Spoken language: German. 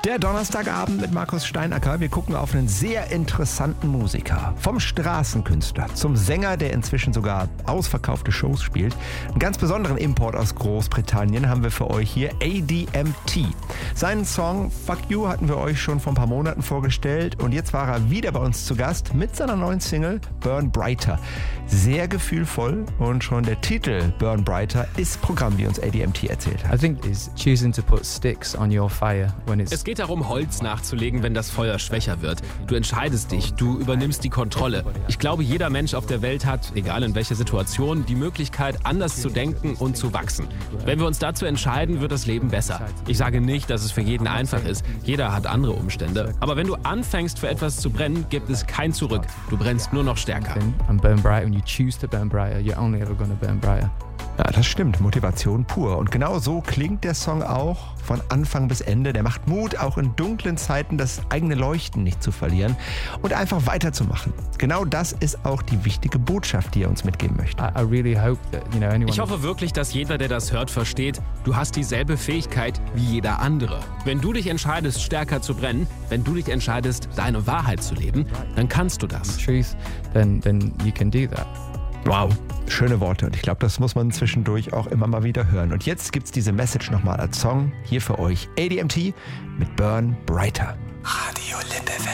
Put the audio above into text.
Der Donnerstagabend mit Markus Steinacker. Wir gucken auf einen sehr interessanten Musiker. Vom Straßenkünstler zum Sänger, der inzwischen sogar ausverkaufte Shows spielt. Einen ganz besonderen Import aus Großbritannien haben wir für euch hier, ADMT. Seinen Song Fuck You hatten wir euch schon vor ein paar Monaten vorgestellt und jetzt war er wieder bei uns zu Gast mit seiner neuen Single Burn Brighter. Sehr gefühlvoll und schon der Titel Burn Brighter ist Programm, wie uns ADMT erzählt hat. I think is choosing to put sticks on your fire when it's... Es geht darum, Holz nachzulegen, wenn das Feuer schwächer wird. Du entscheidest dich, du übernimmst die Kontrolle. Ich glaube, jeder Mensch auf der Welt hat, egal in welcher Situation, die Möglichkeit, anders zu denken und zu wachsen. Wenn wir uns dazu entscheiden, wird das Leben besser. Ich sage nicht, dass es für jeden einfach ist. Jeder hat andere Umstände. Aber wenn du anfängst, für etwas zu brennen, gibt es kein Zurück. Du brennst nur noch stärker. And burn brighter. When you choose to burn brighter, you're only ever going to burn brighter. Ja, das stimmt. Motivation pur. Und genau so klingt der Song auch von Anfang bis Ende. Der macht Mut, auch in dunklen Zeiten das eigene Leuchten nicht zu verlieren und einfach weiterzumachen. Genau das ist auch die wichtige Botschaft, die er uns mitgeben möchte. I really hope that, anyone... Ich hoffe wirklich, dass jeder, der das hört, versteht, du hast dieselbe Fähigkeit wie jeder andere. Wenn du dich entscheidest, stärker zu brennen, wenn du dich entscheidest, deine Wahrheit zu leben, dann kannst du das. Truth, then you can do that. Wow, schöne Worte und ich glaube, das muss man zwischendurch auch immer mal wieder hören. Und jetzt gibt's diese Message nochmal als Song hier für euch. ADMT mit Burn Brighter. Radio Lippe